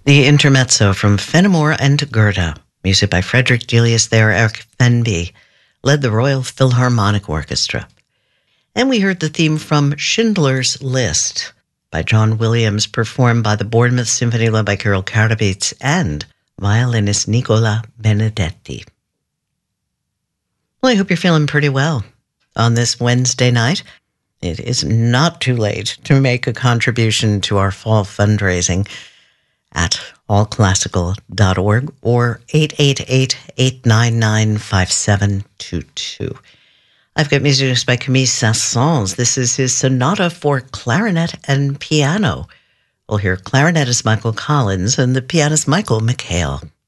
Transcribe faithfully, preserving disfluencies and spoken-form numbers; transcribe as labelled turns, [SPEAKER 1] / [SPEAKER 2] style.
[SPEAKER 1] The Intermezzo from Fenimore and Gerda, music by Frederick Julius Thayer, Eric Fenby, led the Royal Philharmonic Orchestra. And we heard the theme from Schindler's List by John Williams, performed by the Bournemouth Symphony led by Carol Karabits and violinist Nicola Benedetti. Well, I hope you're feeling pretty well on this Wednesday night. It is not too late to make a contribution to our fall fundraising at all classical dot org or eight eight eight, eight nine nine, five seven two two. I've got music by Camille Saint-Saëns. This is his sonata for clarinet and piano. We'll hear clarinetist Michael Collins and the pianist Michael McHale.